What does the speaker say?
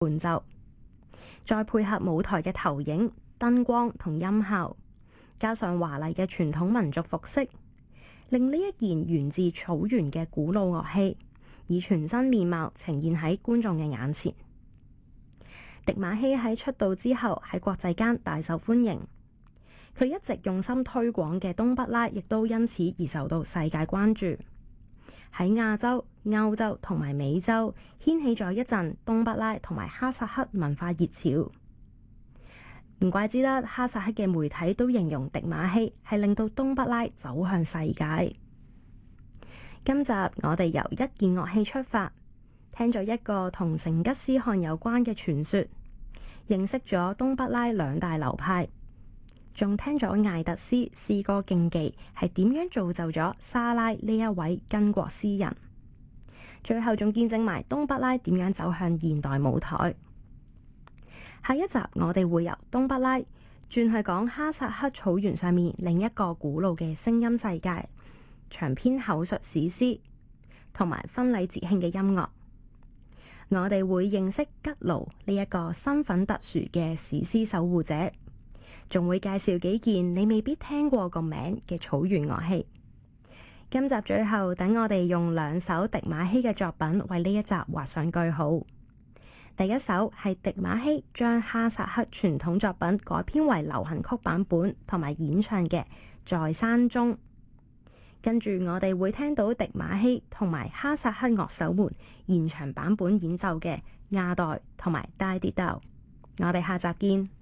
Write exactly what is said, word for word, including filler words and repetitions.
伴奏，再配合舞台嘅投影、燈光同音效，加上華麗嘅傳統民族服飾，令呢一件源自草原嘅古老樂器以全新面貌呈現喺觀眾嘅眼前。迪馬希喺出道之後喺國際間大受歡迎，佢一直用心推廣嘅冬不拉亦都因此而受到世界關注，喺亞洲、歐洲同埋美洲掀起咗一陣冬不拉同埋哈薩克文化熱潮。唔怪之得哈薩克嘅媒體都形容迪馬希係令到冬不拉走向世界。今集我哋由一件樂器出發，聽咗一個同成吉思汗有關嘅傳說，認識咗冬不拉兩大流派，仲聽咗艾特斯詩歌競技係點樣造就咗沙拉呢一位巾幗詩人，最後仲見證埋冬不拉點樣走向現代舞台。下一集我哋會由冬不拉轉去講哈薩克草原上面另一個古老嘅聲音世界，長篇口述史詩同埋婚禮節慶嘅音樂。我哋會認識吉盧呢一個身份特殊嘅史詩守護者，仲會介紹幾件你未必聽過個名嘅草原樂器。今集最後，等我哋用兩首迪馬希嘅作品為呢一集畫上句號。第一首係迪馬希將哈薩克傳統作品改編為流行曲版本同埋演唱嘅《在山中》，跟住我哋會聽到迪馬希同埋哈薩克樂手們現場版本演奏嘅亞代同埋大跌豆。我哋下集見。